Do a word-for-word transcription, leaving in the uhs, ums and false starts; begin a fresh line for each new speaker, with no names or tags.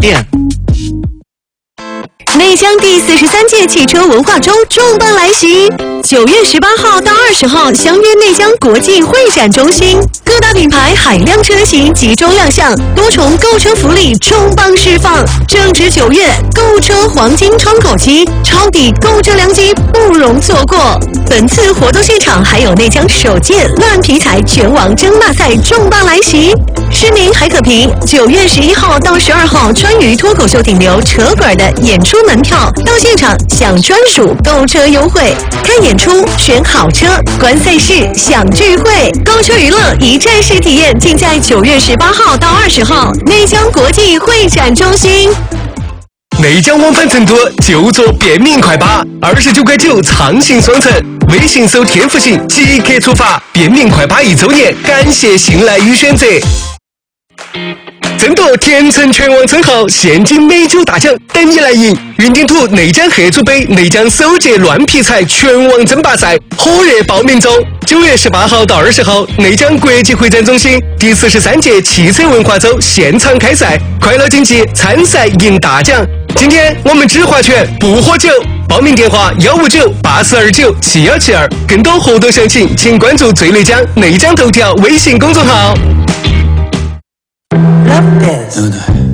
店。
内江第四十三届汽车文化周重磅来袭，九月十八号到二十号相约内江国际会展中心，各大品牌海量车型集中亮相，多重购车福利重磅释放。正值九月，购车黄金窗口期，抄底购车良机不容错过。本次活动现场还有内江首届乱皮材拳王争霸赛重磅来袭，市民还可凭九月十一号到十二号川渝脱口秀顶流扯滚的演出门票到现场享专属购车优惠，看演出选好车，观赛事享聚会，购车娱乐一站式体验，尽在九月十八号到二十号内江国际会展中心。
内江往返成都就坐便民快八，二十九块九畅行双程，微信搜天府行即刻出发。便民快八一周年，感谢信赖与选择。争夺甜橙拳王称号，现金美酒大奖等你来赢！云顶土内江合租杯内江首届乱皮材拳王争霸赛火热报名中，九月十八号到二十号，内江国际会展中心第四十三届汽车文化周现场开赛，快乐竞技，参赛赢大奖！今天我们只划拳不喝酒，报名电话幺五九八四二九七幺七二，更多活动详情请关注最内江内江头条微信公众号。
Love this.